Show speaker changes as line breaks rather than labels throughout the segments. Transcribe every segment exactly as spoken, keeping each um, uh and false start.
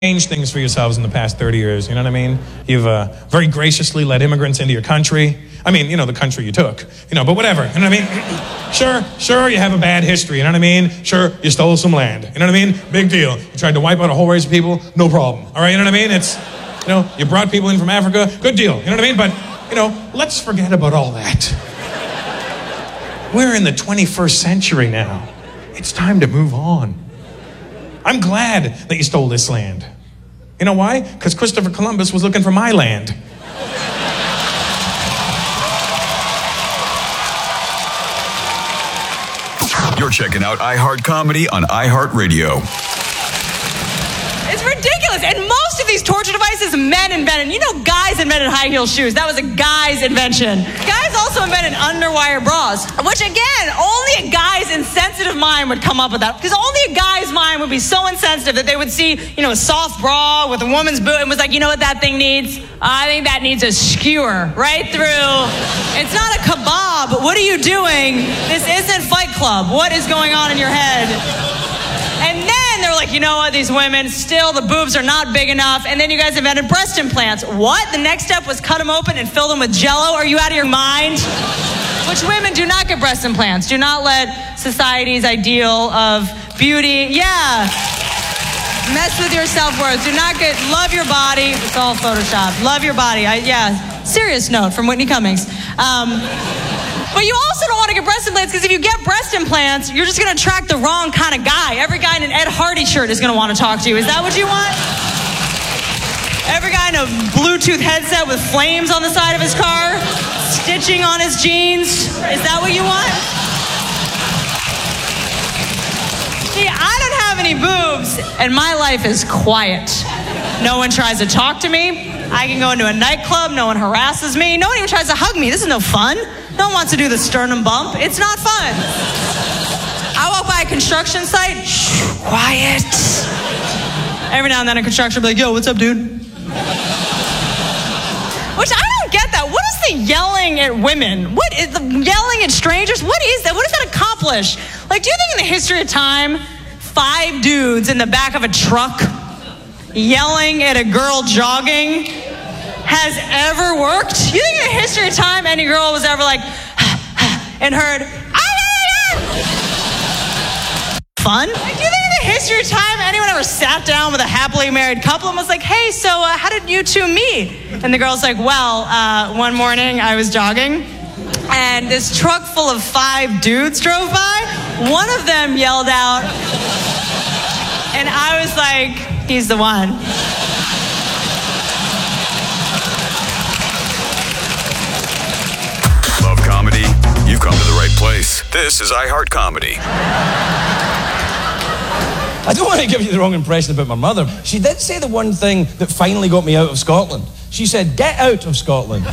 changed things for yourselves in the past thirty years, you know what I mean? You've uh, very graciously let immigrants into your country. I mean, you know, the country you took, you know, but whatever, you know what I mean? Sure, sure, you have a bad history, you know what I mean? Sure, you stole some land, you know what I mean? Big deal. You tried to wipe out a whole race of people, no problem, all right, you know what I mean? It's, you know, you brought people in from Africa, good deal, you know what I mean? But, you know, let's forget about all that. We're in the twenty-first century now. It's time to move on. I'm glad that you stole this land. You know why? Because Christopher Columbus was looking for my land.
You're checking out iHeart Comedy on iHeartRadio.
It's ridiculous. And most of these torture devices men invented. You know, guys invented high heel shoes. That was a guy's invention. Guys also invented underwire bras, which again, only a guy's insensitive mind would come up with that. Because only a guy's mind would be so insensitive that they would see, you know, a soft bra with a woman's boob and was like, you know what that thing needs? I think that needs a skewer right through. It's not a kebab. What are you doing? This isn't Fight Club. What is going on in your head? And then they were like, you know what, these women, still the boobs are not big enough. And then you guys invented breast implants. What? The next step was cut them open and fill them with Jell-O? Are you out of your mind? Which women do not get breast implants. Do not let society's ideal of beauty, yeah, mess with your self-worth. Do not get, love your body. It's all Photoshop. Love your body. I, yeah, serious note from Whitney Cummings. Um... But you also don't want to get breast implants because if you get breast implants, you're just going to attract the wrong kind of guy. Every guy in an Ed Hardy shirt is going to want to talk to you. Is that what you want? Every guy in a Bluetooth headset with flames on the side of his car, stitching on his jeans. Is that what you want? See, I don't have any boobs, and my life is quiet. No one tries to talk to me. I can go into a nightclub. No one harasses me. No one even tries to hug me. This is no fun. No one wants to do the sternum bump. It's not fun. I walk by a construction site. Shh, quiet. Every now and then a construction will be like, yo, what's up, dude? Which I don't get that. What is the yelling at women? What is the yelling at strangers? What is that? What does that accomplish? Like, do you think in the history of time, five dudes in the back of a truck yelling at a girl jogging has ever worked? You think in the history of time any girl was ever like and heard fun? Like, do you think in the history of time anyone ever sat down with a happily married couple and was like, hey, so uh, how did you two meet? And the girl's like, well, uh, one morning I was jogging and this truck full of five dudes drove by. One of them yelled out and I was like, he's the one.
Love comedy? You've come to the right place. This is iHeart Comedy.
I don't want to give you the wrong impression about my mother. She did say the one thing that finally got me out of Scotland. She said, get out of Scotland.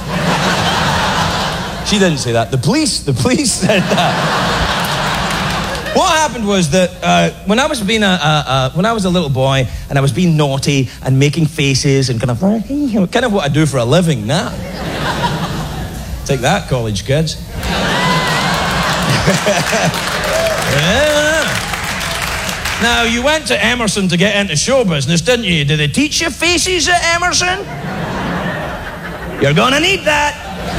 She didn't say that. The police, the police said that. What happened was that uh, when I was being a, a, a when I was a little boy and I was being naughty and making faces and kind of kind of what I do for a living now. Take that, college kids. Yeah. Now, you went to Emerson to get into show business, didn't you? Did they teach you faces at Emerson? You're gonna need that.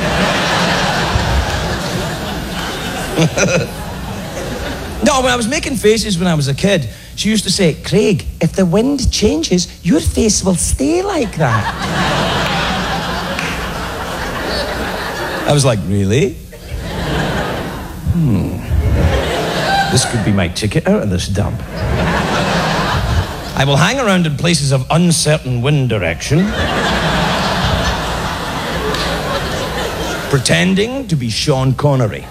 No, when I was making faces when I was a kid, she used to say, Craig, if the wind changes, your face will stay like that. I was like, really? Hmm. This could be my ticket out of this dump. I will hang around in places of uncertain wind direction, pretending to be Sean Connery.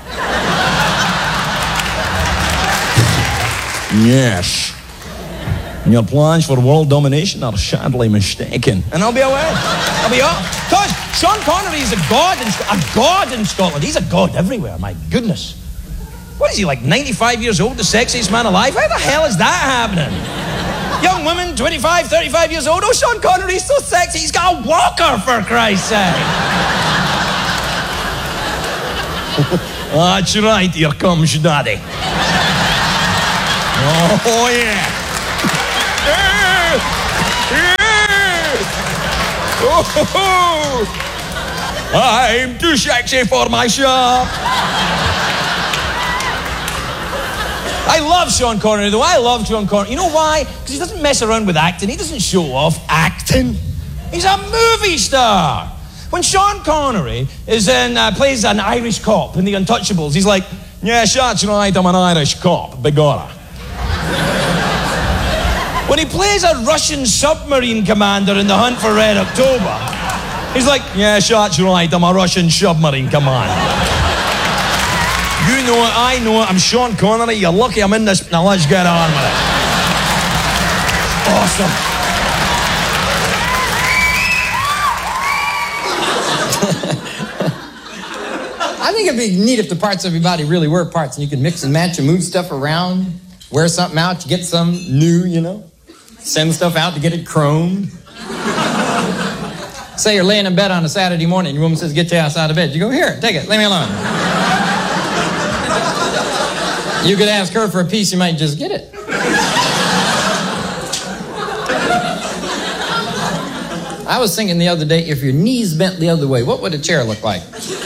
Yes. Your plans for world domination are sadly mistaken. And I'll be away. I'll be off. Because Sean Connery is a god, in, a god in Scotland. He's a god everywhere, my goodness. What is he, like ninety-five years old, the sexiest man alive? How the hell is that happening? Young women, twenty-five, thirty-five years old. Oh, Sean Connery's so sexy. He's got a walker, for Christ's sake. That's right, here comes Daddy. Oh, yeah. I'm too sexy for my shop. I love Sean Connery, though. I love Sean Connery. You know why? Because he doesn't mess around with acting. He doesn't show off acting. He's a movie star. When Sean Connery is in, uh, plays an Irish cop in The Untouchables, he's like, yes, that's right, I'm an Irish cop, begorra. When he plays a Russian submarine commander in The Hunt for Red October, he's like, yes, that's right, I'm a Russian submarine commander. You know it, I know it, I'm Sean Connery, you're lucky I'm in this. Now let's get on with it. Awesome.
I think it'd be neat if the parts of your body really were parts and you could mix and match and move stuff around, wear something out to get some new, you know, send stuff out to get it chromed. Say you're laying in bed on a Saturday morning, your woman says, get your ass out of bed. You go, here, take it, leave me alone. You could ask her for a piece, you might just get it. I was thinking the other day, if your knees bent the other way, what would a chair look like?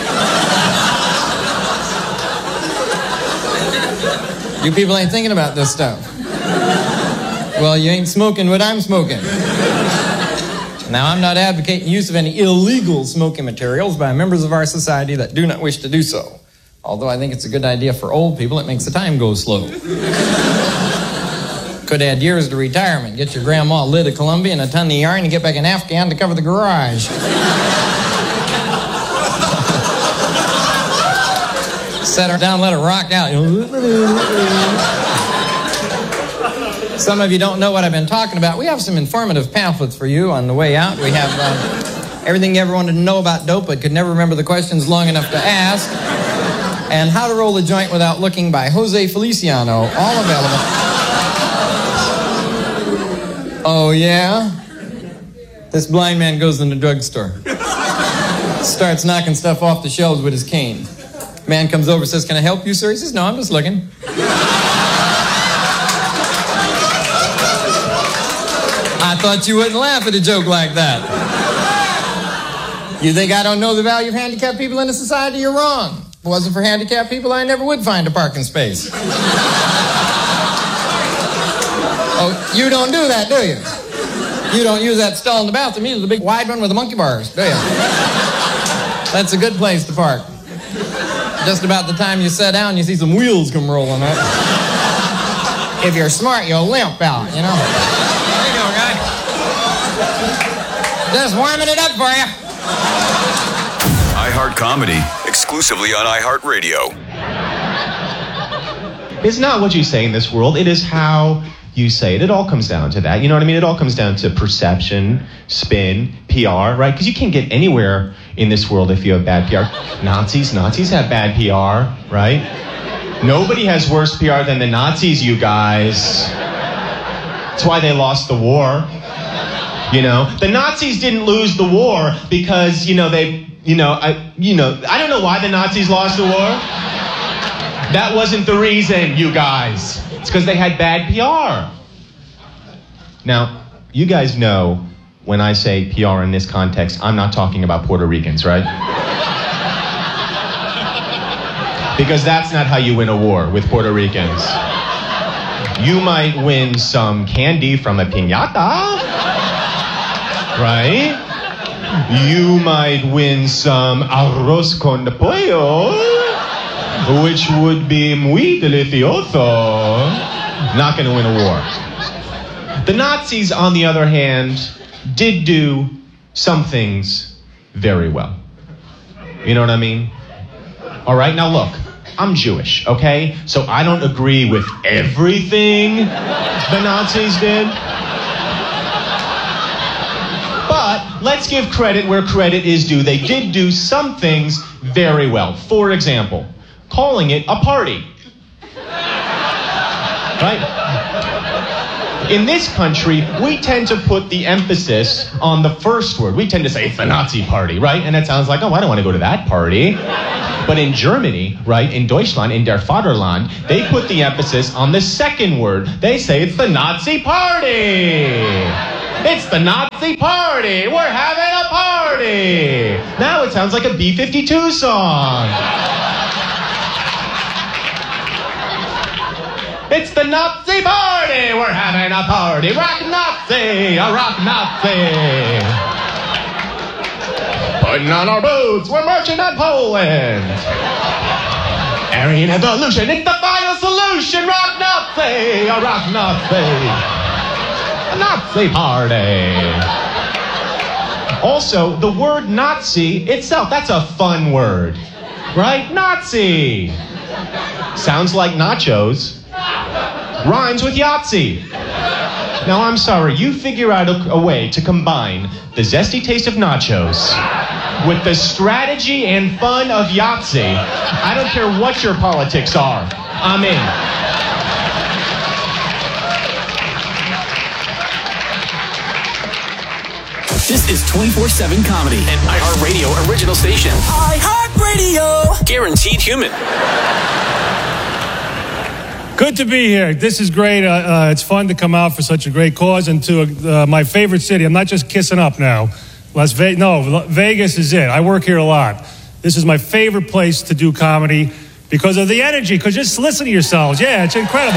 You people ain't thinking about this stuff. Well, you ain't smoking what I'm smoking. Now, I'm not advocating use of any illegal smoking materials by members of our society that do not wish to do so. Although I think it's a good idea for old people, it makes the time go slow. Could add years to retirement. Get your grandma a lid of Columbia and a ton of yarn and get back an Afghan to cover the garage. Set her down, let her rock out. Some of you don't know what I've been talking about. We have some informative pamphlets for you on the way out. We have uh, everything you ever wanted to know about dope but could never remember the questions long enough to ask. And How to Roll a Joint Without Looking by Jose Feliciano, all available. Oh, yeah? This blind man goes in the drugstore. Starts knocking stuff off the shelves with his cane. Man comes over, says, can I help you, sir? He says, no, I'm just looking. I thought you wouldn't laugh at a joke like that. You think I don't know the value of handicapped people in a society? You're wrong. If it wasn't for handicapped people, I never would find a parking space. Oh, you don't do that, do you? You don't use that stall in the bathroom. You use the big wide one with the monkey bars, do you? That's a good place to park. Just about the time you sit down, you see some wheels come rolling up. If you're smart, you'll limp out, you know. There you go, guy. Just warming it up for you.
iHeart Comedy, exclusively on iHeartRadio.
It's not what you say in this world, it is how you say it. It all comes down to that. You know what I mean? It all comes down to perception, spin, P R, right? Because you can't get anywhere in this world if you have bad P R. Nazis, Nazis have bad P R, right? Nobody has worse P R than the Nazis, you guys. That's why they lost the war. You know, the Nazis didn't lose the war because, you know, they, you know, I, you know, I don't know why the Nazis lost the war. That wasn't the reason, you guys. It's because they had bad P R. Now, you guys know when I say P R in this context, I'm not talking about Puerto Ricans, right? Because that's not how you win a war with Puerto Ricans. You might win some candy from a piñata, right? You might win some arroz con pollo, which would be muy delicioso. Not going to win a war. The Nazis, on the other hand, did do some things very well. You know what I mean? All right, now look, I'm Jewish, okay? So I don't agree with everything the Nazis did. But let's give credit where credit is due. They did do some things very well. For example, calling it a party. Right? In this country, we tend to put the emphasis on the first word. We tend to say, it's the Nazi party, right? And it sounds like, oh, I don't want to go to that party. But in Germany, right, in Deutschland, in der Vaterland, they put the emphasis on the second word. They say, it's the Nazi party. It's the Nazi party. We're having a party. party. Now it sounds like a B fifty-two song. It's the Nazi party. We're having a party. Rock Nazi, a rock Nazi. Putting on our boots. We're marching on Poland. Aryan evolution. It's the final solution. Rock Nazi, a rock Nazi. A Nazi party. Also, the word Nazi itself, that's a fun word. Right? Nazi. Sounds like nachos. Rhymes with Yahtzee. Now, I'm sorry, you figure out a, a way to combine the zesty taste of nachos with the strategy and fun of Yahtzee. I don't care what your politics are. I'm in.
This is twenty-four seven Comedy, an iHeartRadio original station. iHeartRadio. Guaranteed human.
Good to be here. This is great. Uh, uh, it's fun to come out for such a great cause and to uh, my favorite city. I'm not just kissing up now. Las Vegas. No, Vegas is it. I work here a lot. This is my favorite place to do comedy because of the energy. Because just listen to yourselves. Yeah, it's incredible.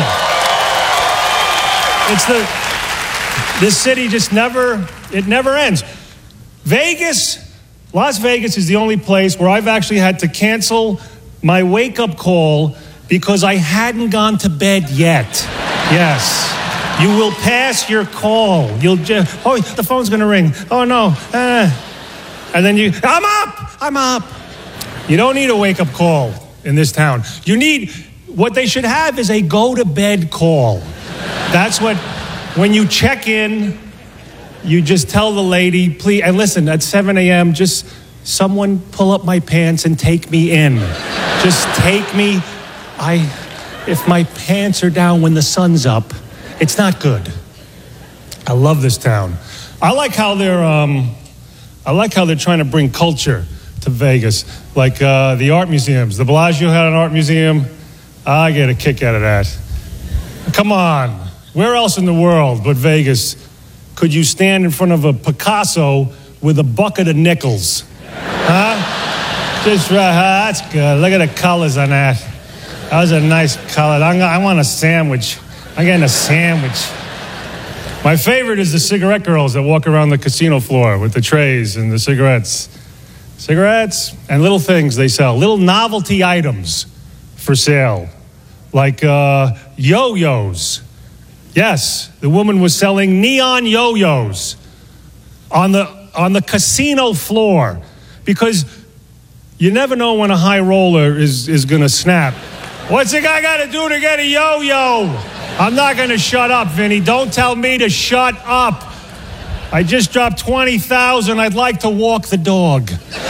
It's the this city just never it never ends. Vegas, Las Vegas is the only place where I've actually had to cancel my wake-up call because I hadn't gone to bed yet. Yes. You will pass your call. You'll just, oh, the phone's going to ring. Oh, no. Uh, and then you, I'm up. I'm up. You don't need a wake-up call in this town. You need, what they should have is a go-to-bed call. That's what, when you check in, you just tell the lady, please, and listen, at seven a.m., just someone pull up my pants and take me in. Just take me. I, if my pants are down when the sun's up, it's not good. I love this town. I like how they're, um, I like how they're trying to bring culture to Vegas. Like uh, the art museums. The Bellagio had an art museum. I get a kick out of that. Come on. Where else in the world but Vegas could you stand in front of a Picasso with a bucket of nickels? Huh? Just right. Uh, that's good. Look at the colors on that. That was a nice color. I'm, I want a sandwich. I'm getting a sandwich. My favorite is the cigarette girls that walk around the casino floor with the trays and the cigarettes. Cigarettes and little things they sell. Little novelty items for sale. Like uh, yo-yos. Yes, the woman was selling neon yo-yos on the, on the casino floor. Because you never know when a high roller is, is going to snap. What's the guy got to do to get a yo-yo? I'm not going to shut up, Vinny. Don't tell me to shut up. I just dropped twenty thousand dollars. I'd like to walk the dog.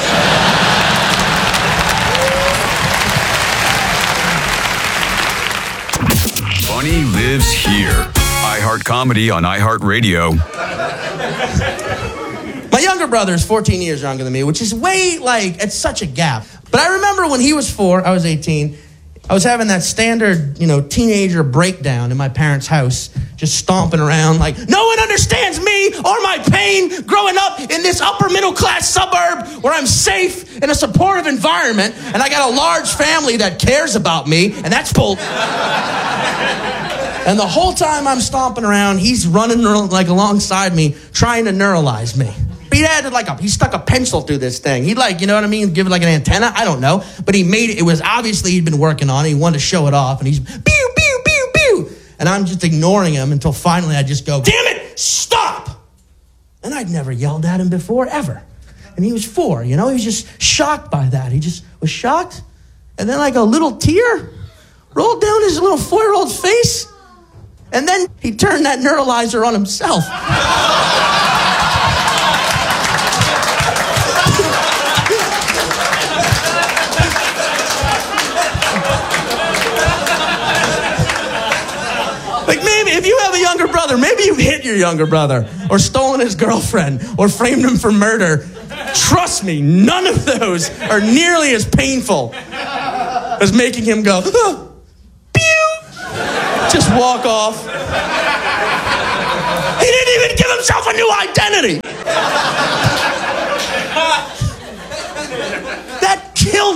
Funny lives here. iHeart Comedy on iHeartRadio.
My younger brother is fourteen years younger than me, which is way, like, it's such a gap. But I remember when he was four, I was eighteen, I was having that standard, you know, teenager breakdown in my parents' house, just stomping around like, no one understands me or my pain growing up in this upper middle class suburb where I'm safe in a supportive environment and I got a large family that cares about me, and that's bull. And the whole time I'm stomping around, he's running like alongside me, trying to neuralize me. He had like a, he stuck a pencil through this thing. He'd like, you know what I mean? Give it like an antenna. I don't know. But he made it. It was obviously he'd been working on it. He wanted to show it off. And he's pew, pew, pew, pew. And I'm just ignoring him until finally I just go, damn it, stop. And I'd never yelled at him before, ever. And he was four, you know? He was just shocked by that. He just was shocked. And then like a little tear rolled down his little four-year-old's face. And then he turned that neuralizer on himself. Like maybe if you have a younger brother, maybe you've hit your younger brother or stolen his girlfriend or framed him for murder. Trust me, none of those are nearly as painful as making him go, oh, pew, just walk off. He didn't even give himself a new identity.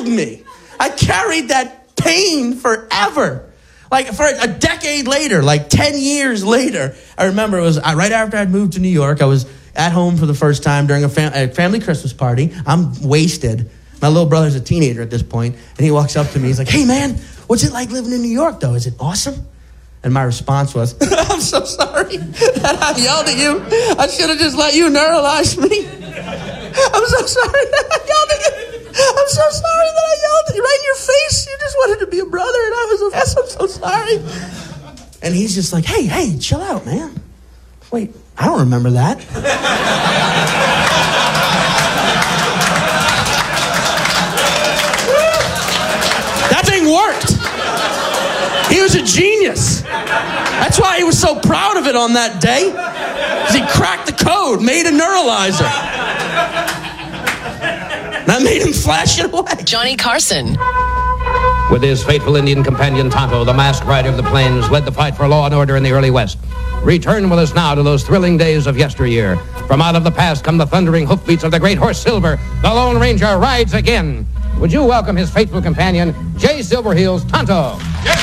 me. I carried that pain forever. Like for a decade later, like ten years later, I remember it was right after I'd moved to New York. I was at home for the first time during a, fam- a family Christmas party. I'm wasted. My little brother's a teenager at this point, and he walks up to me. He's like, "Hey, man, what's it like living in New York, though? Is it awesome?" And my response was, "I'm so sorry that I yelled at you. I should have just let you neuralize me. I'm so sorry that I yelled at you. I'm so sorry that I yelled at you right in your face. You just wanted to be a brother, and I was a mess. I'm so sorry." And he's just like, "Hey, hey, chill out, man. Wait, I don't remember that." That thing worked. He was a genius. That's why he was so proud of it on that day. Because he cracked the code, made a neuralizer. That made him flash it away.
Johnny Carson.
With his faithful Indian companion Tonto, the masked rider of the plains led the fight for law and order in the early West. Return with us now to those thrilling days of yesteryear. From out of the past come the thundering hoofbeats of the great horse Silver. The Lone Ranger rides again. Would you welcome his faithful companion, Jay Silverheels Tonto? Yes.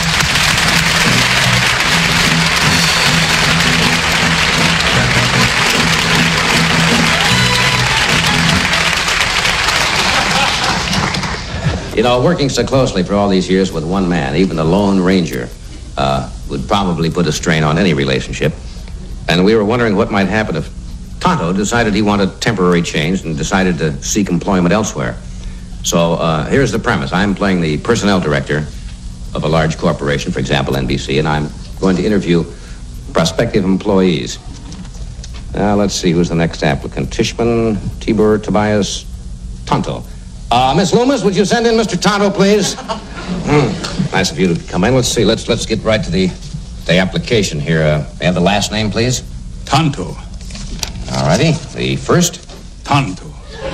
You know, working so closely for all these years with one man, even the Lone Ranger, uh, would probably put a strain on any relationship. And we were wondering what might happen if Tonto decided he wanted temporary change and decided to seek employment elsewhere. So uh, here's the premise. I'm playing the personnel director of a large corporation, for example, N B C, and I'm going to interview prospective employees. Now, let's see, who's the next applicant? Tishman, Tibur, Tobias, Tonto. Uh, Miss Loomis, would you send in Mister Tonto, please? Mm, nice of you to come in. Let's see. Let's let's get right to the the application here. Uh, may I have the last name, please?
Tonto.
All righty. The first?
Tonto.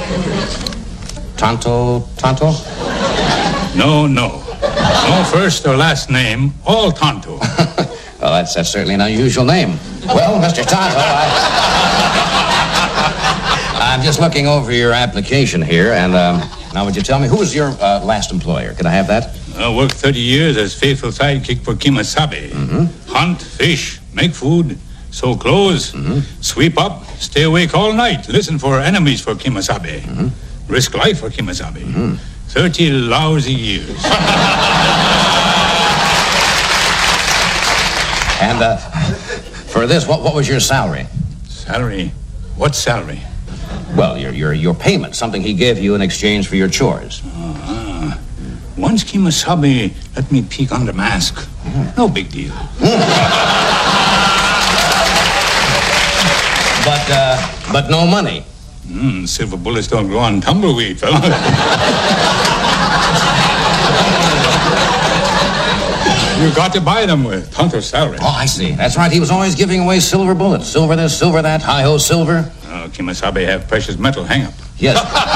Tonto, Tonto?
No, no. No first or last name. All Tonto.
Well, that's that's certainly an unusual name. Well, Mister Tonto, I... I'm just looking over your application here, and um, now would you tell me, who was your uh, last employer? Could I have that?
I worked thirty years as faithful sidekick for Kimasabe.
Mm-hmm.
Hunt, fish, make food, sew clothes,
mm-hmm.
sweep up, stay awake all night, listen for enemies for Kimasabe,
mm-hmm.
risk life for Kimasabe.
Mm-hmm.
thirty lousy years.
And uh, for this, what, what was your salary?
Salary? What salary?
Well, your your your payment, something he gave you in exchange for your chores.
Uh-huh. Once Kimasabe let me peek under mask.
Mm.
No big deal.
Mm. but uh, but no money.
Mm, silver bullets don't grow on tumbleweed, fella. You got to buy them with Tonto's salary.
Oh, I see. That's right. He was always giving away silver bullets. Silver this, silver that, hi-ho, silver.
Oh, Kimasabe have precious metal hang-up.
Yes.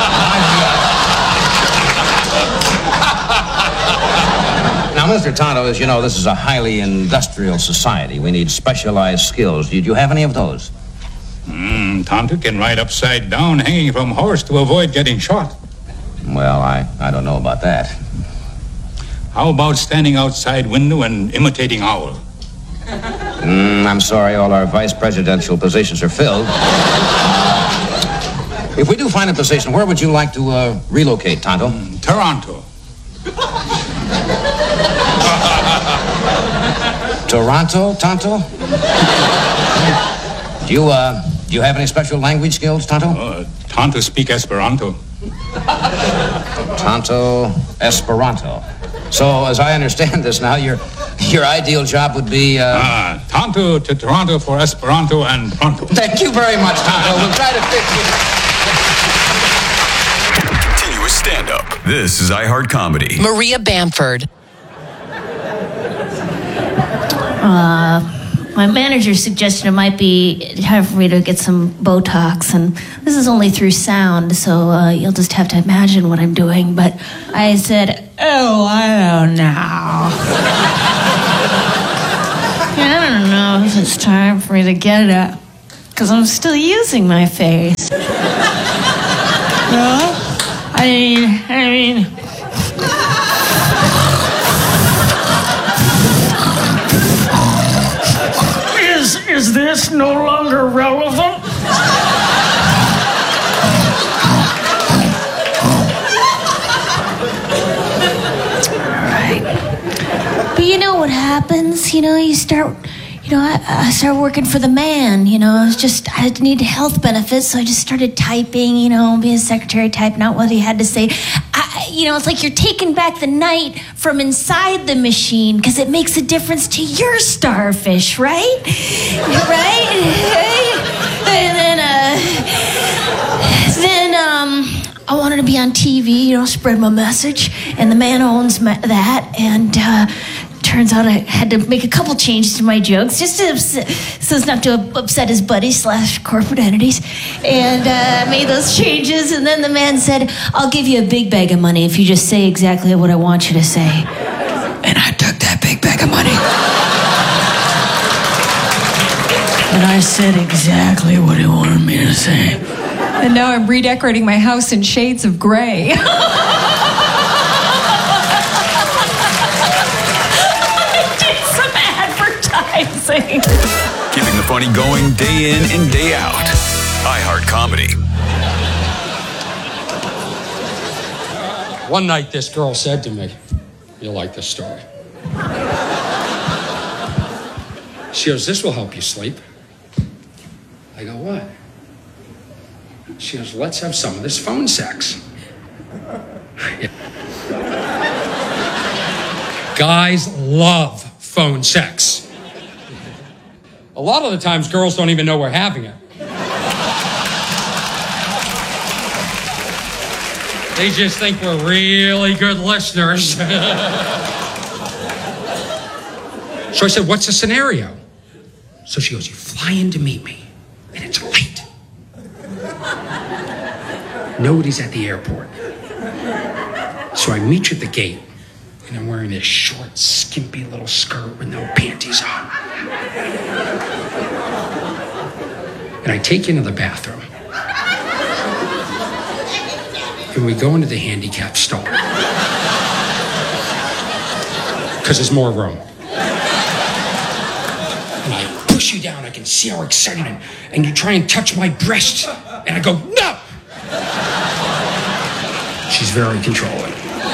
Now, Mister Tonto, as you know, this is a highly industrial society. We need specialized skills. Did you have any of those?
Mm, Tonto can ride upside down hanging from horse to avoid getting shot.
Well, I, I don't know about that.
How about standing outside window and imitating owl?
Mm, I'm sorry, all our vice presidential positions are filled. If we do find a position, where would you like to uh, relocate, Tonto?
Mm, Toronto.
Toronto, Tonto? Do you, uh, do you have any special language skills, Tonto?
Uh, Tonto speak Esperanto.
Tonto Esperanto. So, as I understand this now, your your ideal job would be, uh...
Ah, Tonto to Toronto for Esperanto and pronto.
Thank you very much, Tonto. We'll try to fix you.
Continuous stand-up. This is iHeart Comedy.
Maria Bamford.
Uh, my manager suggested it might be time for me to get some Botox, and this is only through sound, so uh, you'll just have to imagine what I'm doing. But I said, oh, I don't know. I don't know if it's time for me to get it up, because I'm still using my face. No? I mean, I mean,
Is, is this no longer relevant?
But you know what happens? You know, you start, you know, I, I started working for the man. You know, I was just, I needed health benefits, so I just started typing, you know, being a secretary, typing out what he had to say. I, you know, it's like you're taking back the night from inside the machine because it makes a difference to your starfish, right? Right? And then, uh, then, um, I wanted to be on T V, you know, spread my message, and the man owns my, that, and uh, turns out I had to make a couple changes to my jokes just to upset, so as not to upset his buddies slash corporate entities, and uh, made those changes, and then the man said, I'll give you a big bag of money if you just say exactly what I want you to say. And I took that big bag of money.
And I said exactly what he wanted me to say.
And now I'm redecorating my house in shades of gray. I did some advertising.
Keeping the funny going day in and day out. iHeart Comedy.
One night, this girl said to me, you'll like this story. She goes, this will help you sleep. I go, what? She goes, let's have some of this phone sex. Guys love phone sex. A lot of the times, girls don't even know we're having it. They just think we're really good listeners. So I said, what's the scenario? So she goes, you fly in to meet me, and it's late. Nobody's at the airport. So I meet you at the gate, and I'm wearing this short, skimpy little skirt with no panties on. And I take you into the bathroom. And we go into the handicap stall. Because there's more room. And I push you down, I can see how excited I am. And you try and touch my breast. And I go, no! She's very controlling.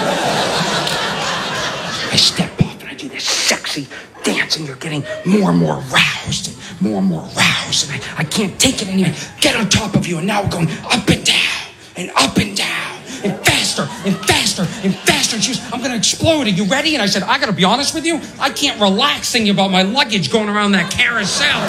I step off and I do this sexy dance, and you're getting more and more roused, and more and more roused, and I, I can't take it anymore. Get on top of you, and now we're going up and down, and up and down, and faster, and faster, and faster. And she goes, I'm going to explode. Are you ready? And I said, I got to be honest with you, I can't relax thinking about my luggage going around that carousel.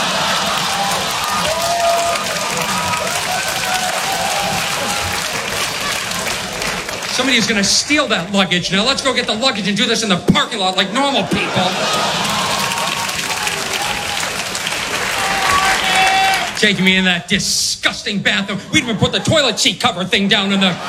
Somebody is going to steal that luggage. Now let's go get the luggage and do this in the parking lot like normal people. Taking me in that disgusting bathroom. We'd even put the toilet seat cover thing down in the...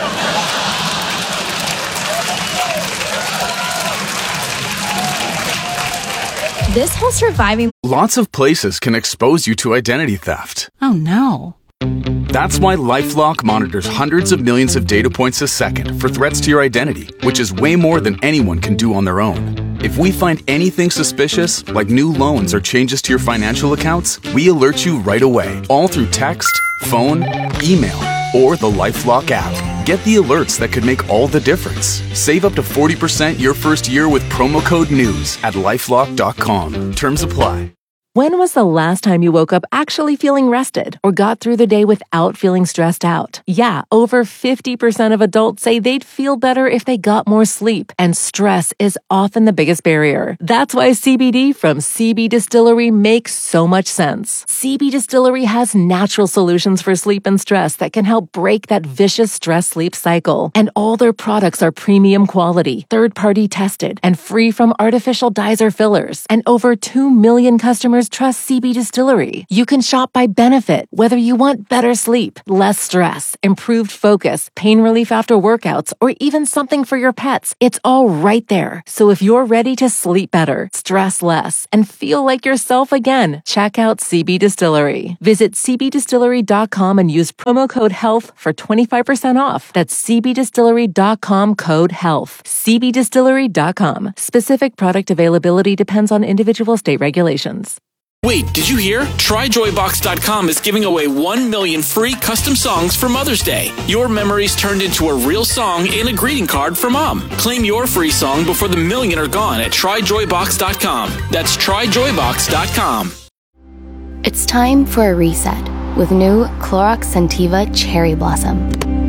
This whole surviving...
Lots of places can expose you to identity theft.
Oh, no.
That's why LifeLock monitors hundreds of millions of data points a second for threats to your identity, which is way more than anyone can do on their own. If we find anything suspicious, like new loans or changes to your financial accounts, we alert you right away, all through text, phone, email, or the LifeLock app. Get the alerts that could make all the difference. Save up to forty percent your first year with promo code NEWS at lifelock dot com. Terms apply.
When was the last time you woke up actually feeling rested or got through the day without feeling stressed out? Yeah, over fifty percent of adults say they'd feel better if they got more sleep, and stress is often the biggest barrier. That's why C B D from C B Distillery makes so much sense. C B Distillery has natural solutions for sleep and stress that can help break that vicious stress-sleep cycle. And all their products are premium quality, third-party tested, and free from artificial dyes or fillers. And over two million customers customers trust C B Distillery. You can shop by benefit, whether you want better sleep, less stress, improved focus, pain relief after workouts, or even something for your pets. It's all right there. So if you're ready to sleep better, stress less, and feel like yourself again, check out C B Distillery. Visit c b distillery dot com and use promo code HEALTH for twenty-five percent off. That's c b distillery dot com code HEALTH. c b distillery dot com. Specific product availability depends on individual state regulations.
Wait, did you hear? try joy box dot com is giving away one million free custom songs for Mother's Day. Your memories turned into a real song and a greeting card for Mom. Claim your free song before the million are gone at try joy box dot com. That's try joy box dot com.
It's time for a reset with new Clorox Scentiva Cherry Blossom.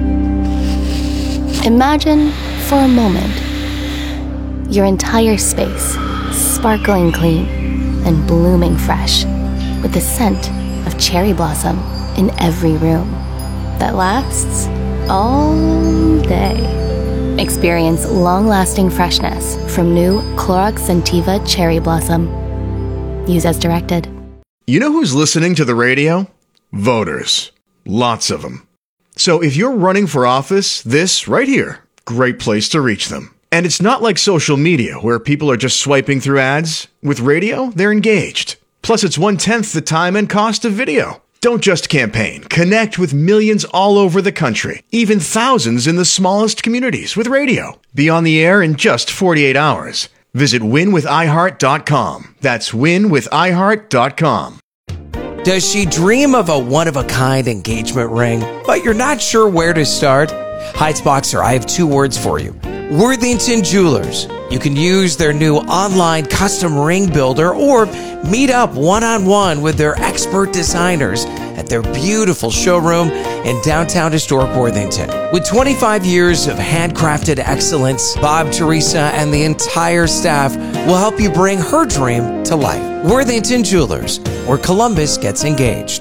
Imagine, for a moment, your entire space sparkling clean and blooming fresh, with the scent of cherry blossom in every room that lasts all day. Experience long-lasting freshness from new Clorox Scentiva Cherry Blossom. Use as directed.
You know who's listening to the radio? Voters. Lots of them. So if you're running for office, this right here, great place to reach them. And it's not like social media, where people are just swiping through ads. With radio, they're engaged. Plus, it's one-tenth the time and cost of video. Don't just campaign. Connect with millions all over the country, even thousands in the smallest communities with radio. Be on the air in just forty-eight hours. Visit win with i heart dot com. That's win with i heart dot com.
Does she dream of a one-of-a-kind engagement ring, but you're not sure where to start? Heights Boxer, I have two words for you. Worthington Jewelers. You can use their new online custom ring builder or meet up one-on-one with their expert designers at their beautiful showroom in downtown historic Worthington. With twenty-five years of handcrafted excellence, Bob, Teresa, and the entire staff will help you bring her dream to life. Worthington Jewelers, where Columbus gets engaged.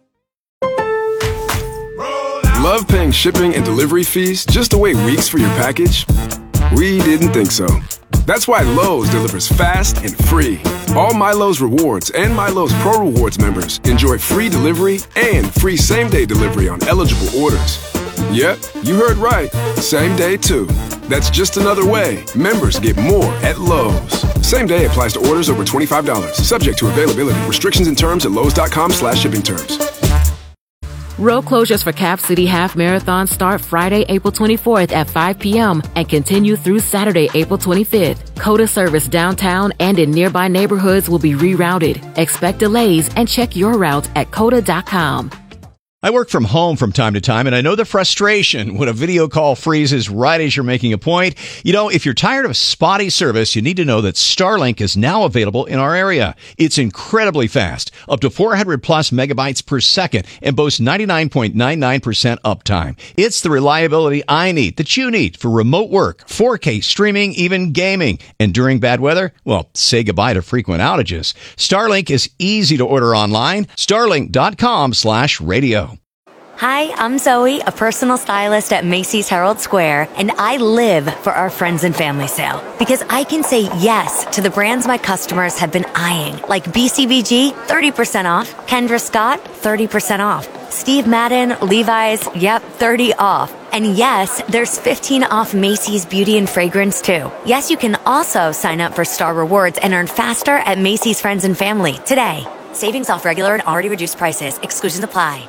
Love paying shipping and delivery fees just to wait weeks for your package? We didn't think so. That's why Lowe's delivers fast and free. All MyLowe's Rewards and MyLowe's Pro Rewards members enjoy free delivery and free same-day delivery on eligible orders. Yep, you heard right. Same day, too. That's just another way members get more at Lowe's. Same day applies to orders over twenty-five dollars. Subject to availability. Restrictions and terms at lowes dot com slash shipping terms.
Road closures for Cap City Half Marathon start Friday, April twenty-fourth at five p.m. and continue through Saturday, April twenty-fifth. COTA service downtown and in nearby neighborhoods will be rerouted. Expect delays and check your route at cota dot com.
I work from home from time to time, and I know the frustration when a video call freezes right as you're making a point. You know, if you're tired of spotty service, you need to know that Starlink is now available in our area. It's incredibly fast, up to four hundred plus megabytes per second, and boasts ninety-nine point nine nine percent uptime. It's the reliability I need, that you need, for remote work, four K streaming, even gaming. And during bad weather, well, say goodbye to frequent outages. Starlink is easy to order online. starlink dot com slash radio.
Hi, I'm Zoe, a personal stylist at Macy's Herald Square, and I live for our friends and family sale because I can say yes to the brands my customers have been eyeing, like B C B G, thirty percent off, Kendra Scott, thirty percent off, Steve Madden, Levi's, yep, thirty off. And yes, there's fifteen off Macy's Beauty and Fragrance too. Yes, you can also sign up for Star Rewards and earn faster at Macy's Friends and Family today. Savings off regular and already reduced prices. Exclusions apply.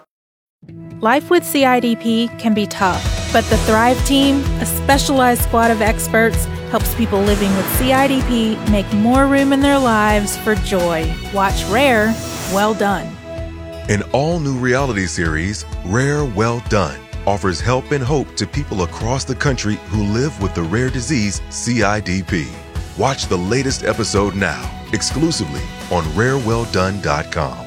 Life with C I D P can be tough, but the Thrive Team, a specialized squad of experts, helps people living with C I D P make more room in their lives for joy. Watch Rare, Well Done.
An all-new reality series, Rare Well Done, offers help and hope to people across the country who live with the rare disease C I D P. Watch the latest episode now, exclusively on rare well done dot com.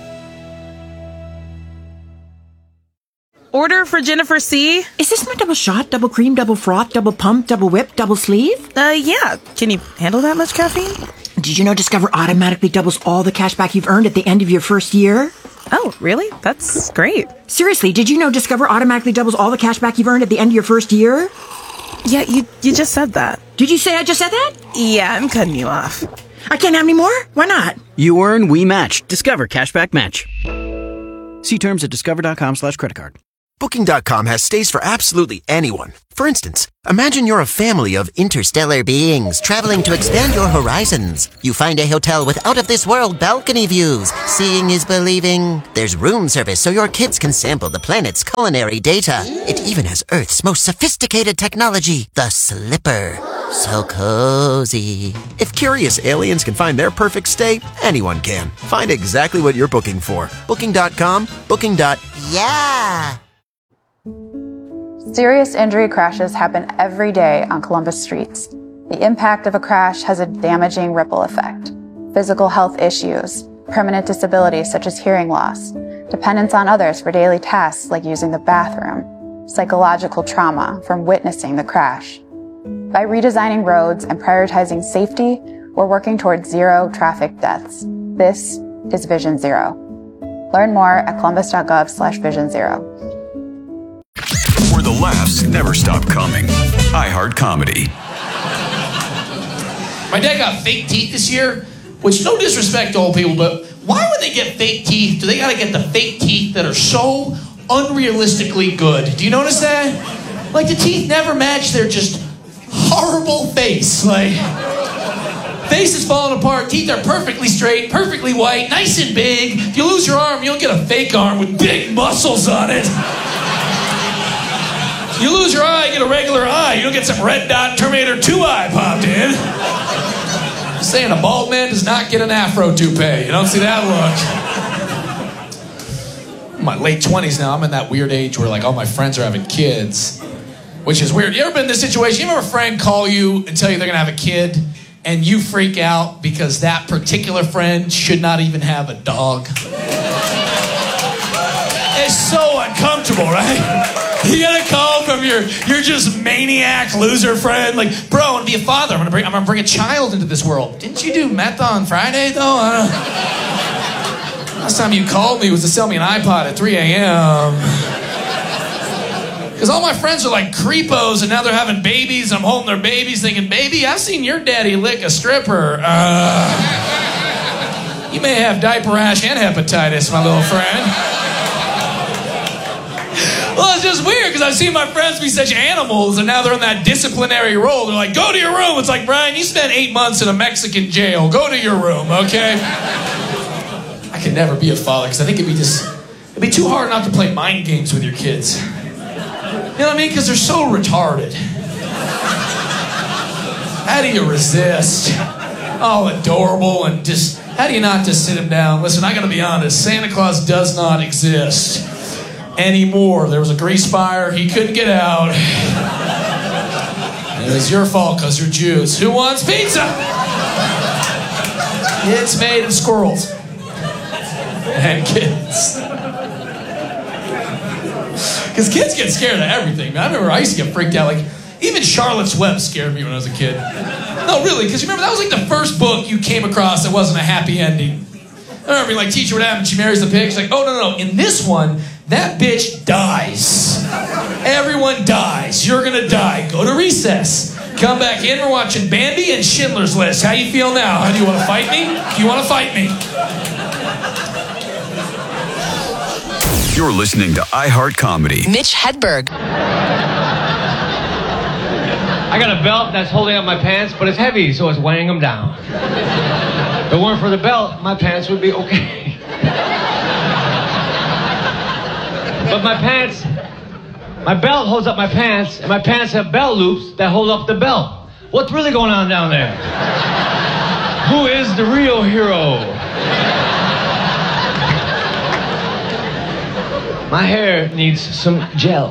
Order for Jennifer C.
Is this my double shot, double cream, double froth, double pump, double whip, double sleeve?
Uh, yeah. Can you handle that much caffeine?
Did you know Discover automatically doubles all the cash back you've earned at the end of your first year?
Oh, really? That's great.
Seriously, did you know Discover automatically doubles all the cash back you've earned at the end of your first year?
Yeah, you you just said that.
Did you say I just said that?
Yeah, I'm cutting you off.
I can't have any more? Why not?
You earn, we match. Discover Cashback Match. See terms at discover.com slash credit card.
Booking dot com has stays for absolutely anyone. For instance, imagine you're a family of interstellar beings traveling to expand your horizons. You find a hotel with out-of-this-world balcony views. Seeing is believing. There's room service so your kids can sample the planet's culinary data. It even has Earth's most sophisticated technology, the Slipper. So cozy. If curious aliens can find their perfect stay, anyone can. Find exactly what you're booking for. Booking dot com, booking. Yeah.
Serious injury crashes happen every day on Columbus streets. The impact of a crash has a damaging ripple effect. Physical health issues, permanent disabilities such as hearing loss, dependence on others for daily tasks like using the bathroom, psychological trauma from witnessing the crash. By redesigning roads and prioritizing safety, we're working towards zero traffic deaths. This is Vision Zero. Learn more at columbus.gov slash vision zero.
Where the laughs never stop coming. iHeart Comedy.
My dad got fake teeth this year, which no disrespect to old people, but why would they get fake teeth? Do they gotta get the fake teeth that are so unrealistically good? Do you notice that? Like the teeth never match their just horrible face. Like, face is falling apart, teeth are perfectly straight, perfectly white, nice and big. If you lose your arm, you'll get a fake arm with big muscles on it. You lose your eye, get a regular eye. You don't get some red dot Terminator two eye popped in. I'm saying a bald man does not get an afro toupee. You don't see that look. In my late twenties now, I'm in that weird age where like all my friends are having kids, which is weird. You ever been in this situation? You ever have a friend call you and tell you they're gonna have a kid and you freak out because that particular friend should not even have a dog? It's so uncomfortable, right? You get a call from your your just maniac loser friend, like, bro, I want to be a father. I'm gonna bring I'm gonna bring a child into this world. Didn't you do meth on Friday though? I don't... Last time you called me was to sell me an iPod at three a.m. Because all my friends are like creepos, and now they're having babies. I'm holding their babies, thinking, baby, I've seen your daddy lick a stripper. Uh, you may have diaper rash and hepatitis, my little friend. Well, it's just weird because I've seen my friends be such animals and now they're in that disciplinary role. They're like, go to your room. It's like, Brian, you spent eight months in a Mexican jail. Go to your room, okay? I could never be a father because I think it'd be just, it'd be too hard not to play mind games with your kids. You know what I mean? Because they're so retarded. How do you resist? Oh, adorable and just, how do you not just sit him down? Listen, I gotta be honest, Santa Claus does not exist anymore. There was a grease fire, he couldn't get out. It was your fault because you're Jews. Who wants pizza? It's made of squirrels and kids. Because kids get scared of everything. I remember I used to get freaked out. Like, even Charlotte's Web scared me when I was a kid. No, really, because you remember that was like the first book you came across that wasn't a happy ending. I remember, like, teacher would happen, she marries the pig. She's like, oh, no, no, no. In this one, that bitch dies. Everyone dies. You're gonna die. Go to recess. Come back in. We're watching Bambi and Schindler's List. How you feel now? How do you want to fight me? Do you want to fight me?
You're listening to iHeart Comedy.
Mitch Hedberg.
I got a belt that's holding up my pants, but it's heavy, so it's weighing them down. If it weren't for the belt, my pants would be okay. But my pants, my belt holds up my pants, and my pants have belt loops that hold up the belt. What's really going on down there? Who is the real hero? My hair needs some gel.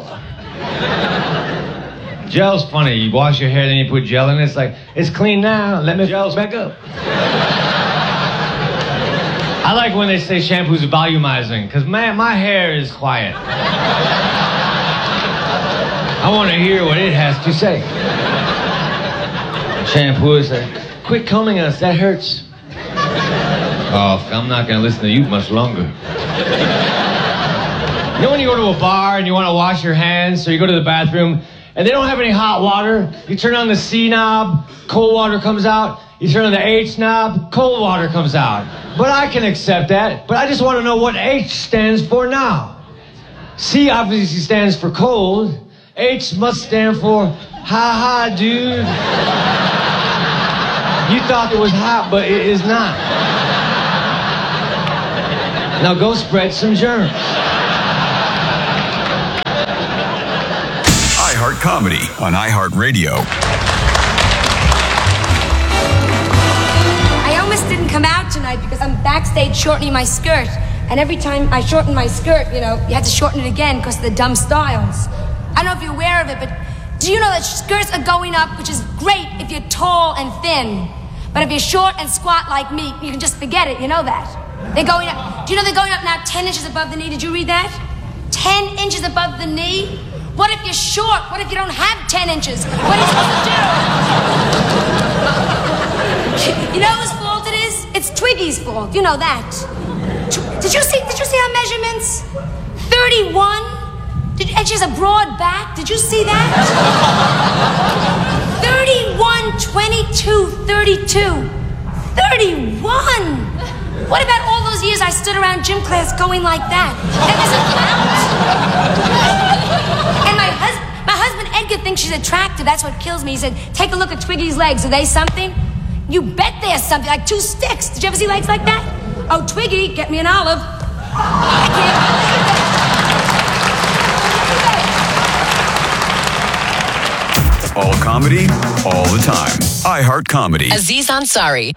Gel's funny. You wash your hair, then you put gel in it. It's like, it's clean now. Let me gel back up. I like when they say shampoo's volumizing, because, man, my hair is quiet. I want to hear what it has to say. Shampoo is like, quit combing us, that hurts. Oh, I'm not going to listen to you much longer. You know when you go to a bar and you want to wash your hands, so you go to the bathroom, and they don't have any hot water, you turn on the C knob, cold water comes out, You turn on the H knob, cold water comes out. But I can accept that. But I just want to know what H stands for now. C obviously stands for cold. H must stand for ha ha, dude. You thought it was hot, but it is not. Now go spread some germs.
iHeart Comedy on iHeartRadio.
I almost didn't come out tonight because I'm backstage shortening my skirt. And every time I shorten my skirt, you know, you have to shorten it again because of the dumb styles. I don't know if you're aware of it, but do you know that skirts are going up, which is great if you're tall and thin. But if you're short and squat like me, you can just forget it, you know that. They're going up. Do you know they're going up now ten inches above the knee? Did you read that? ten inches above the knee? What if you're short? What if you don't have ten inches? What are you supposed to do? You know whose fault it is? It's Twiggy's fault. You know that. Did you see, did you see her measurements? thirty-one? Did, and she has a broad back. Did you see that? thirty-one, twenty-two, thirty-two. thirty-one! What about all those years I stood around gym class going like that? And doesn't count? And my, hus- my husband Edgar thinks she's attractive. That's what kills me. He said, take a look at Twiggy's legs. Are they something? You bet they're something. Like two sticks. Did you ever see legs like that? Oh, Twiggy, get me an olive. I can't believe
it. All comedy, all the time. iHeart Comedy.
Aziz Ansari.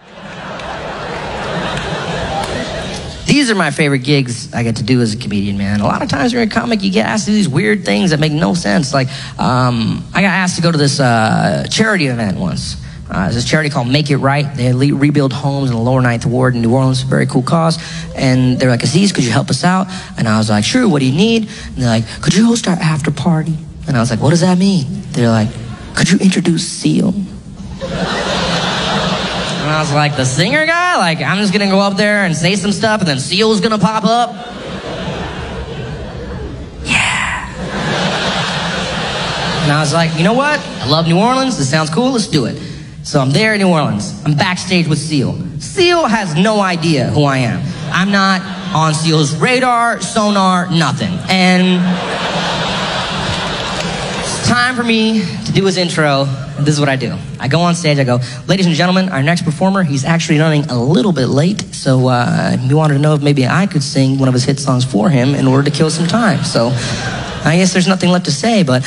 These are my favorite gigs I get to do as a comedian, man. A lot of times when you're a comic, you get asked to do these weird things that make no sense. Like, um, I got asked to go to this uh, charity event once. Uh, there's this charity called Make It Right. They le- rebuild homes in the lower ninth ward in New Orleans. Very cool cause. And they're like, Aziz, could you help us out? And I was like, sure, what do you need? And they're like, could you host our after party? And I was like, what does that mean? They're like, could you introduce Seal? And I was like, the singer guy? Like, I'm just gonna go up there and say some stuff and then Seal's gonna pop up? Yeah. And I was like, you know what? I love New Orleans. This sounds cool. Let's do it. So I'm there in New Orleans. I'm backstage with Seal. Seal has no idea who I am. I'm not on Seal's radar, sonar, nothing. And it's time for me to do his intro. This is what I do. I go on stage, I go, ladies and gentlemen, our next performer, he's actually running a little bit late, so uh, we wanted to know if maybe I could sing one of his hit songs for him in order to kill some time. So I guess there's nothing left to say, but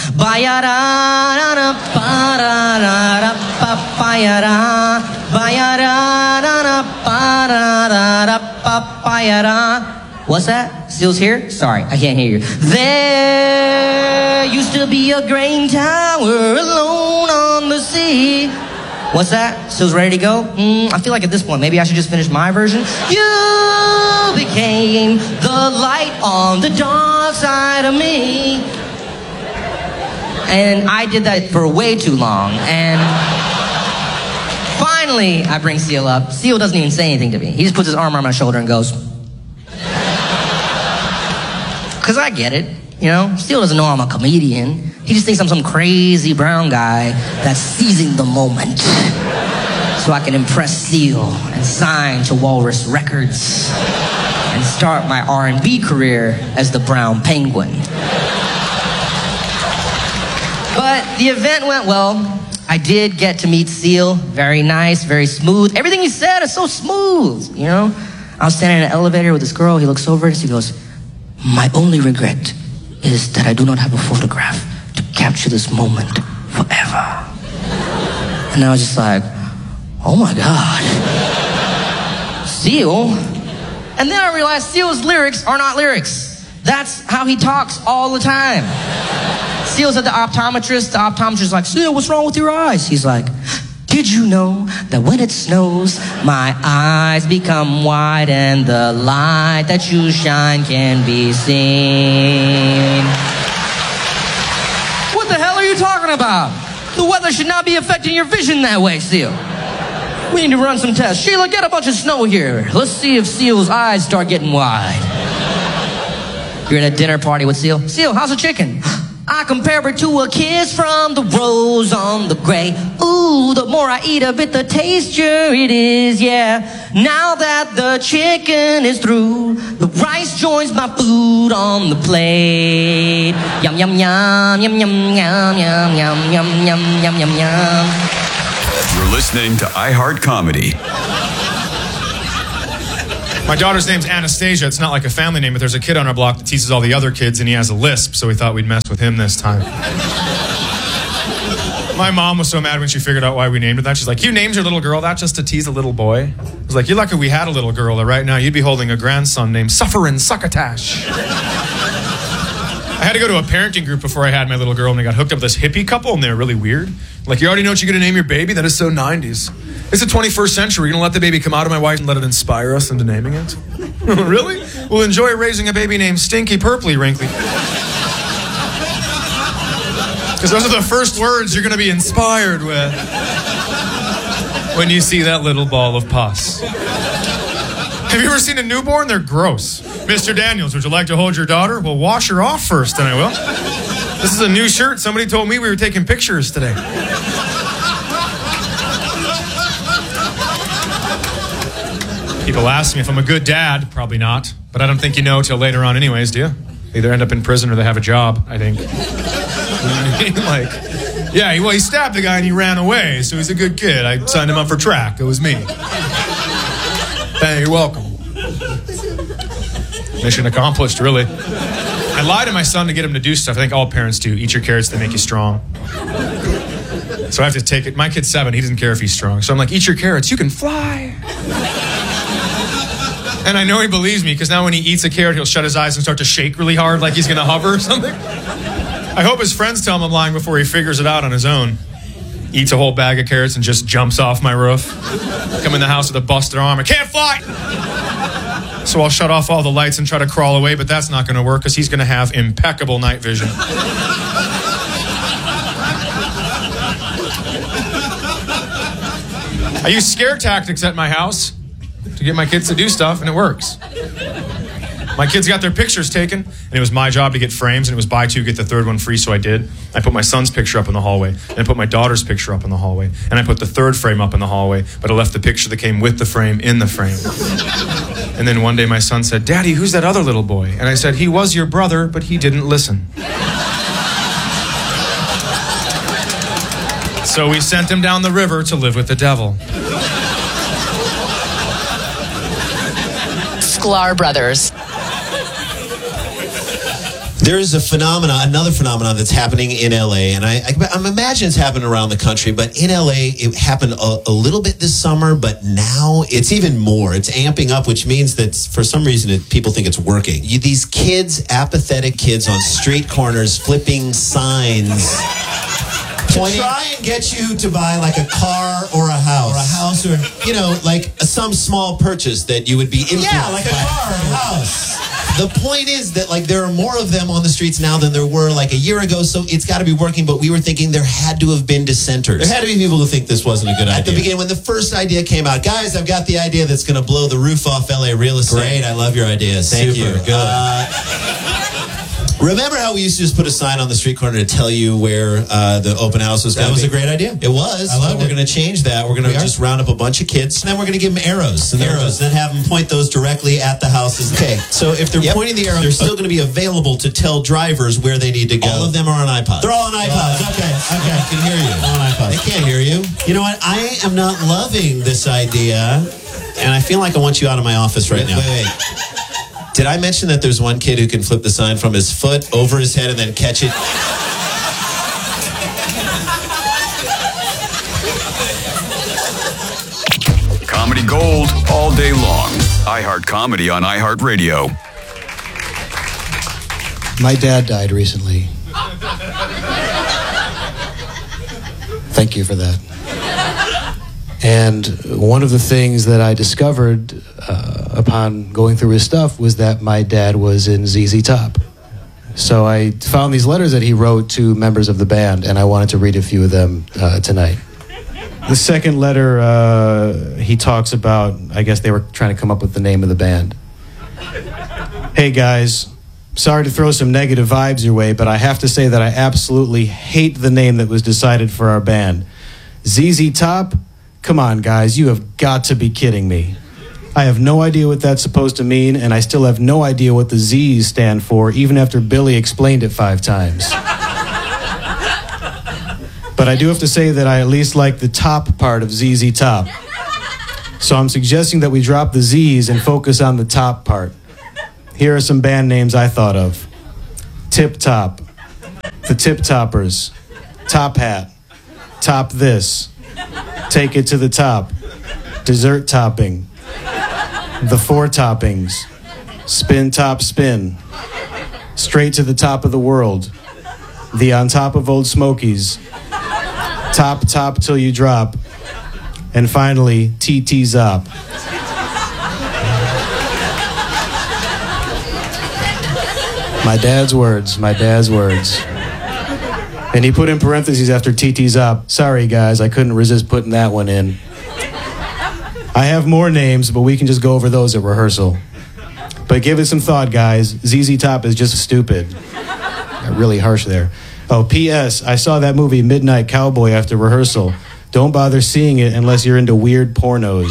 what's that? Seal's here? Sorry, I can't hear you. There used to be a grain tower alone on the sea. What's that? Seal's ready to go? Mm, I feel like at this point, maybe I should just finish my version. You became the light on the dark side of me. And I did that for way too long. And finally, I bring Seal up. Seal doesn't even say anything to me. He just puts his arm around my shoulder and goes, because I get it, you know? Seal doesn't know I'm a comedian. He just thinks I'm some crazy brown guy that's seizing the moment so I can impress Seal and sign to Walrus Records and start my R and B career as the Brown Penguin. But the event went well. I did get to meet Seal. Very nice, very smooth. Everything he said is so smooth, you know? I was standing in an elevator with this girl. He looks over at us. He goes, my only regret is that I do not have a photograph to capture this moment forever. And I was just like, oh my God. Seal? And then I realized Seal's lyrics are not lyrics. That's how he talks all the time. Seal's at the optometrist. The optometrist's like, Seal, what's wrong with your eyes? He's like, did you know that when it snows, my eyes become wide and the light that you shine can be seen? What the hell are you talking about? The weather should not be affecting your vision that way, Seal. We need to run some tests. Sheila, get a bunch of snow here. Let's see if Seal's eyes start getting wide. You're at a dinner party with Seal. Seal, how's the chicken? I compare it to a kiss from the rose on the grave. Ooh, the more I eat of it, the tastier it is, yeah. Now that the chicken is through, the rice joins my food on the plate. Yum, yum, yum, yum, yum, yum, yum, yum, yum, yum, yum, yum, yum.
You're listening to iHeart Comedy.
My daughter's name's Anastasia. It's not like a family name, but there's a kid on our block that teases all the other kids, and he has a lisp, so we thought we'd mess with him this time. My mom was so mad when she figured out why we named her that. She's like, you named your little girl that just to tease a little boy? I was like, you're lucky we had a little girl, that right now you'd be holding a grandson named Sufferin' Succotash. I had to go to a parenting group before I had my little girl, and I got hooked up with this hippie couple, and they were really weird. Like, you already know what you're going to name your baby? That is so nineties. It's the twenty-first century. We're going to let the baby come out of my wife and let it inspire us into naming it? Really? We'll enjoy raising a baby named Stinky Purpley Wrinkly. Because those are the first words you're going to be inspired with when you see that little ball of pus. Have you ever seen a newborn? They're gross. Mister Daniels, would you like to hold your daughter? Well, wash her off first, and I will. This is a new shirt. Somebody told me we were taking pictures today. People ask me if I'm a good dad. Probably not. But I don't think you know till later on anyways, do you? They either end up in prison or they have a job, I think. You know what I mean? Like, yeah, well, he stabbed the guy and he ran away, so he's a good kid. I signed him up for track. It was me. Hey, you're welcome. Mission accomplished, really. I lied to my son to get him to do stuff. I think all parents do. Eat your carrots, they make you strong. So I have to take it. My kid's seven. He doesn't care if he's strong. So I'm like, eat your carrots. You can fly. And I know he believes me, because now when he eats a carrot, he'll shut his eyes and start to shake really hard like he's going to hover or something. I hope his friends tell him I'm lying before he figures it out on his own. Eats a whole bag of carrots and just jumps off my roof. Come in the house with a busted arm. I can't fly! So I'll shut off all the lights and try to crawl away, but that's not going to work because he's going to have impeccable night vision. I use scare tactics at my house to get my kids to do stuff, and it works. My kids got their pictures taken, and it was my job to get frames, and it was buy two, get the third one free, so I did. I put my son's picture up in the hallway, and I put my daughter's picture up in the hallway, and I put the third frame up in the hallway, but I left the picture that came with the frame in the frame. And then one day my son said, Daddy, who's that other little boy? And I said, he was your brother, but he didn't listen. So we sent him down the river to live with the devil.
Sklar Brothers.
There is a phenomenon, another phenomenon that's happening in L A, and I, I, I imagine it's happening around the country, but in L A, it happened a, a little bit this summer, but now it's even more. It's amping up, which means that for some reason it, people think it's working. You, these kids, apathetic kids on street corners flipping signs, pointing, to try and get you to buy like a car or a house. Or a house, or, you know, like some small purchase that you would be influenced by. Yeah, like a car or a house. The point is that, like, there are more of them on the streets now than there were, like, a year ago, so it's got to be working, but we were thinking there had to have been dissenters. There had to be people who think this wasn't a good idea. At the beginning, when the first idea came out, guys, I've got the idea that's going to blow the roof off L A real estate. Great, I love your ideas. Thank Super, you. Good. Uh, Remember how we used to just put a sign on the street corner to tell you where uh, the open house was going to be? That was a great idea. It was. I love it. We're going to change that. We're going to just round up a bunch of kids, and then we're going to give them arrows. And arrows. Then have them point those directly at the houses. Okay, so if they're yep. pointing the arrow, they're still going to be available to tell drivers where they need to go. All of them are on iPods. They're all on iPods. Oh. Okay, okay. I can hear you. All on iPods. They can't hear you. You know what? I am not loving this idea, and I feel like I want you out of my office right wait, now. Wait, wait. Did I mention that there's one kid who can flip the sign from his foot over his head and then catch it?
Comedy gold all day long. iHeart Comedy on iHeartRadio.
My dad died recently. Thank you for that. And one of the things that I discovered uh, upon going through his stuff was that my dad was in Z Z Top. So I found these letters that he wrote to members of the band, and I wanted to read a few of them uh, tonight. The second letter, uh, he talks about, I guess they were trying to come up with the name of the band. Hey guys, Sorry to throw some negative vibes your way, but I have to say that I absolutely hate the name that was decided for our band. Z Z Top? Come on, guys, you have got to be kidding me. I have no idea what that's supposed to mean, and I still have no idea what the Z's stand for, even after Billy explained it five times. But I do have to say that I at least like the top part of Z Z Top. So I'm suggesting that we drop the Z's and focus on the top part. Here are some band names I thought of. Tip Top, The Tip Toppers, Top Hat, Top This, Take It to the Top, Dessert Topping, The Four Toppings, Spin Top Spin, Straight to the Top of the World, The On Top of Old Smokies, Top Top Till You Drop, and finally, T T Zop. My dad's words, my dad's words. And he put in parentheses after T T Zop. Sorry, guys, I couldn't resist putting that one in. I have more names, but we can just go over those at rehearsal. But give it some thought, guys. Z Z Top is just stupid. Really harsh there. Oh, P S I saw that movie Midnight Cowboy after rehearsal. Don't bother seeing it unless you're into weird pornos.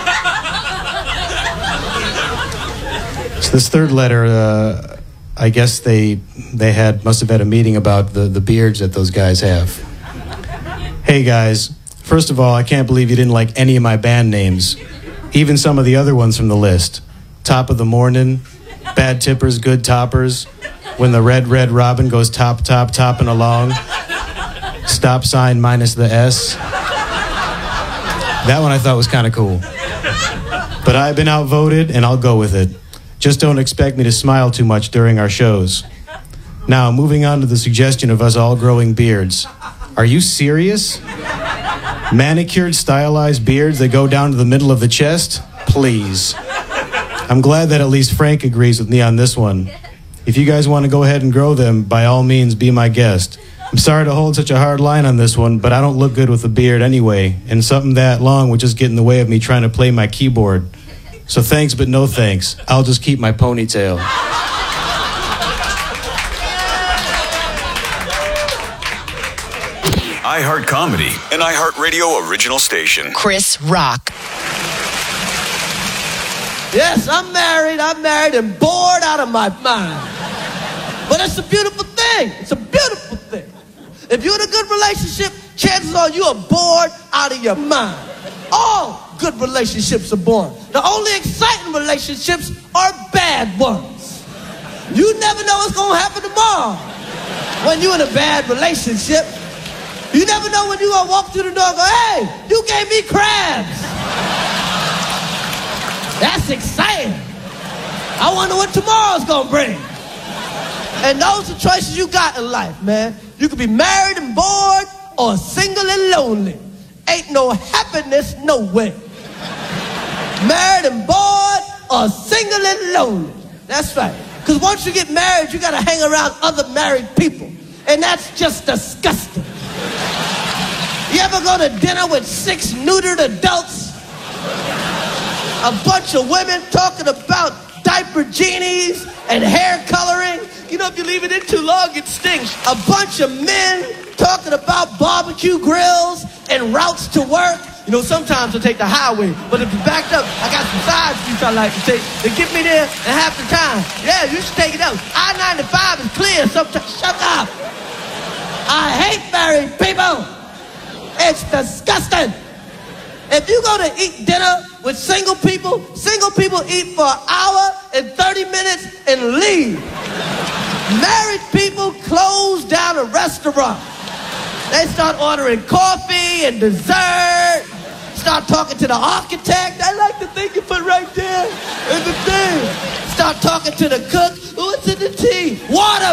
So this third letter, uh, I guess they they had must have had a meeting about the, the beards that those guys have. Hey guys, first of all, I can't believe you didn't like any of my band names. Even some of the other ones from the list. Top of the Morning, Bad Tippers, Good Toppers, When the Red Red Robin Goes Top Top Topping Along, Stop Sign minus the S. That one I thought was kind of cool. But I've been outvoted, and I'll go with it. Just don't expect me to smile too much during our shows. Now, moving on to the suggestion of us all growing beards. Are you serious? Manicured, stylized beards that go down to the middle of the chest? Please. I'm glad that at least Frank agrees with me on this one. If you guys want to go ahead and grow them, by all means, be my guest. I'm sorry to hold such a hard line on this one, but I don't look good with a beard anyway, and something that long would just get in the way of me trying to play my keyboard. So thanks, but no thanks. I'll just keep my ponytail.
iHeart Comedy, an iHeartRadio original station.
Chris Rock.
Yes, I'm married. I'm married and bored out of my mind. But it's a beautiful thing. It's a beautiful thing. If you're in a good relationship, chances are you are bored out of your mind. All good relationships are boring. The only exciting relationships are bad ones. You never know what's going to happen tomorrow when you're in a bad relationship. You never know when you're going to walk through the door and go, hey, you gave me crabs. That's exciting. I wonder what tomorrow's going to bring. And those are choices you got in life, man. You could be married and bored or single and lonely. Ain't no happiness nowhere. Married and bored or single and lonely. That's right. Because once you get married, you got to hang around other married people. And that's just disgusting. You ever go to dinner with six neutered adults? A bunch of women talking about diaper genies and hair coloring. You know, if you leave it in too long, it stinks. A bunch of men talking about barbecue grills and routes to work. You know, sometimes I take the highway, but if it's backed up, I got some side streets I like to take. They get me there in half the time. Yeah, you should take it out. I ninety-five is clear sometimes. Shut up. I hate married people. It's disgusting. If you go to eat dinner with single people, single people eat for an hour and thirty minutes and leave. Married people close down a restaurant. They start ordering coffee and dessert. Start talking to the architect. I like the thing you put right there in the thing. Start talking to the cook. What's in the tea? Water.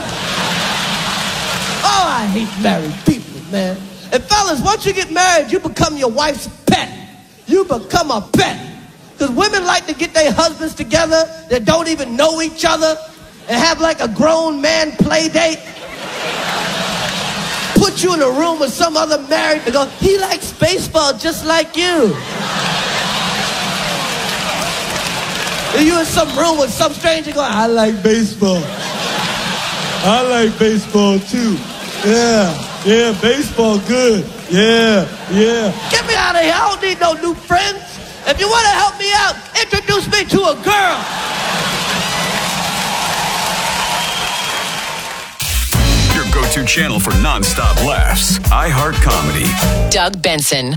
Oh, I hate married people, man. And fellas, once you get married, you become your wife's pet. You become a pet. Because women like to get their husbands together that don't even know each other and have like a grown man play date. Put you in a room with some other married and go, he likes baseball just like you. And you in some room with some stranger going, I like baseball. I like baseball too. Yeah, yeah, baseball good. Yeah, yeah. Get me out of here. I don't need no new friends. If you want to help me out, introduce me to a girl.
Your go-to channel for non-stop laughs. iHeart Comedy.
Doug Benson.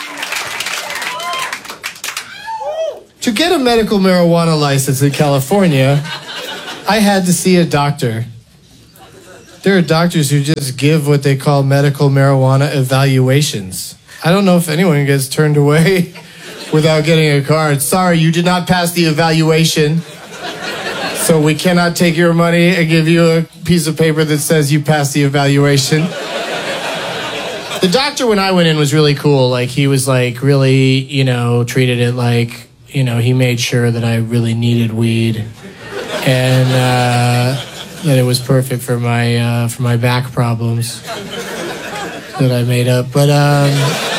To get a medical marijuana license in California, I had to see a doctor. There are doctors who just give what they call medical marijuana evaluations. I don't know if anyone gets turned away without getting a card. Sorry, you did not pass the evaluation, so we cannot take your money and give you a piece of paper that says you passed the evaluation. The doctor, when I went in, was really cool. Like, he was, like, really, you know, treated it like, you know, he made sure that I really needed weed. And, uh... that it was perfect for my uh, for my back problems that I made up. But um,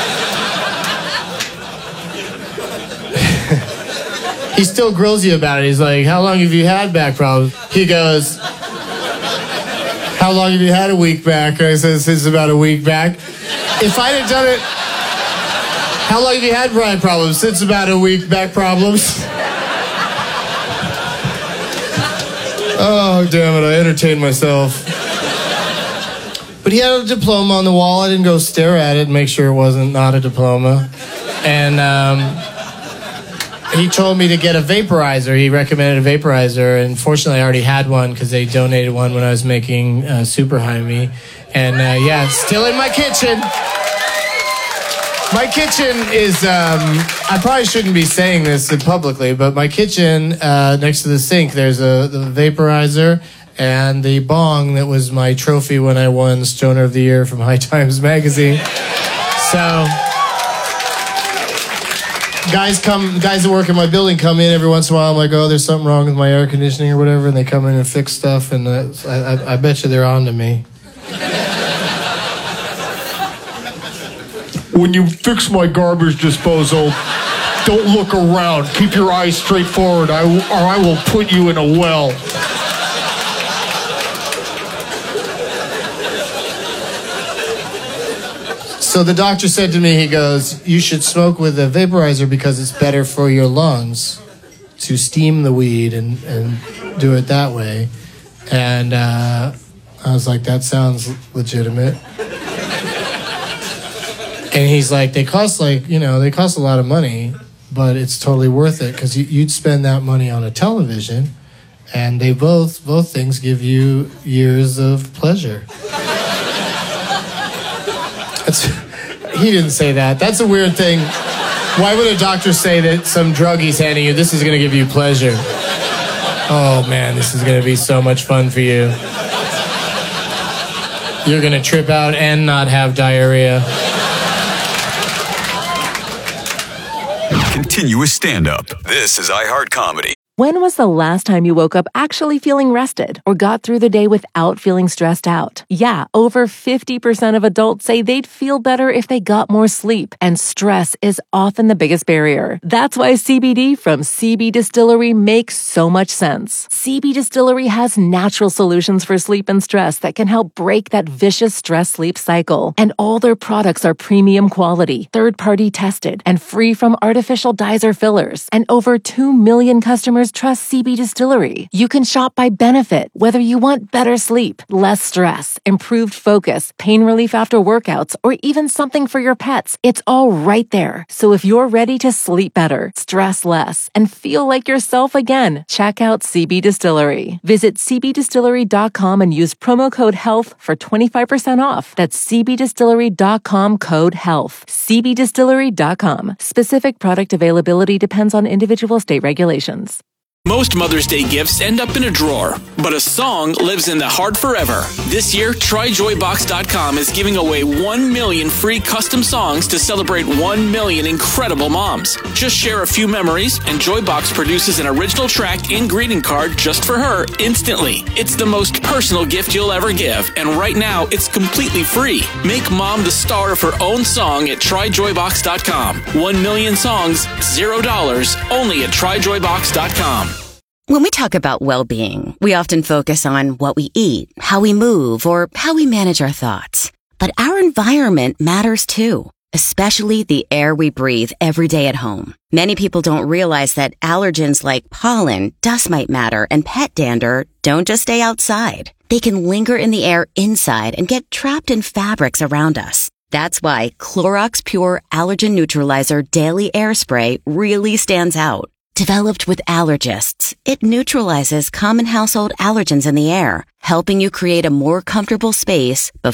he still grills you about it. He's like, "How long have you had back problems?" He goes, "How long have you had a week back?" And I said, "Since about a week back." If I'd have done it, "How long have you had back problems?" "Since about a week back problems." Oh, damn it, I entertained myself. But he had a diploma on the wall. I didn't go stare at it and make sure it wasn't not a diploma. And um, he told me to get a vaporizer. He recommended a vaporizer. And fortunately, I already had one because they donated one when I was making uh, Super High Me. And uh, yeah, it's still in my kitchen. My kitchen is, um, I probably shouldn't be saying this publicly, but my kitchen, uh, next to the sink, there's a the vaporizer and the bong that was my trophy when I won Stoner of the Year from High Times Magazine. So, guys come, guys that work in my building come in every once in a while. I'm like, oh, there's something wrong with my air conditioning or whatever, and they come in and fix stuff, and uh, I, I, I bet you they're on to me. When you fix my garbage disposal, don't look around. Keep your eyes straight forward, I, or I will put you in a well. So the doctor said to me, he goes, you should smoke with a vaporizer because it's better for your lungs to steam the weed and, and do it that way. And uh, I was like, that sounds legitimate. And he's like, they cost like, you know, they cost a lot of money, but it's totally worth it because you, you'd spend that money on a television, and they both, both things give you years of pleasure. That's, he didn't say that. That's a weird thing. Why would a doctor say that some drug he's handing you, this is going to give you pleasure? Oh, man, this is going to be so much fun for you. You're going to trip out and not have diarrhea.
Continuous stand-up. This is iHeart Comedy.
When was the last time you woke up actually feeling rested or got through the day without feeling stressed out? Yeah, over fifty percent of adults say they'd feel better if they got more sleep, and stress is often the biggest barrier. That's why C B D from C B Distillery makes so much sense. C B Distillery has natural solutions for sleep and stress that can help break that vicious stress-sleep cycle. And all their products are premium quality, third-party tested, and free from artificial dyes or fillers. And over two million customers trust C B Distillery. You can shop by benefit, whether you want better sleep, less stress, improved focus, pain relief after workouts, or even something for your pets. It's all right there. So if you're ready to sleep better, stress less, and feel like yourself again, check out C B Distillery. Visit c b distillery dot com and use promo code HEALTH for twenty-five percent off. That's c b distillery dot com code HEALTH. c b distillery dot com. Specific product availability depends on individual state regulations.
Most Mother's Day gifts end up in a drawer, but a song lives in the heart forever. This year, try joy box dot com is giving away one million free custom songs to celebrate one million incredible moms. Just share a few memories, and Joybox produces an original track and greeting card just for her instantly. It's the most personal gift you'll ever give, and right now, it's completely free. Make mom the star of her own song at try joy box dot com. One million songs, zero dollars, only at try joy box dot com.
When we talk about well-being, we often focus on what we eat, how we move, or how we manage our thoughts. But our environment matters too, especially the air we breathe every day at home. Many people don't realize that allergens like pollen, dust mite matter, and pet dander don't just stay outside. They can linger in the air inside and get trapped in fabrics around us. That's why Clorox Pure Allergen Neutralizer Daily Air Spray really stands out. Developed with allergists, it neutralizes common household allergens in the air, helping you create a more comfortable space before